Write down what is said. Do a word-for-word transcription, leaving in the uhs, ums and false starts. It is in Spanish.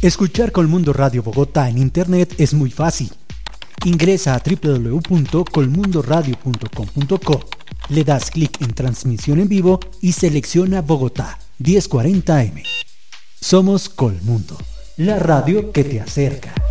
Escuchar Colmundo Radio Bogotá en internet es muy fácil. Ingresa a doble u doble u doble u punto colmundo radio punto com punto co, le das clic en transmisión en vivo y selecciona Bogotá diez cuarenta eme. Somos Colmundo, la radio que te acerca.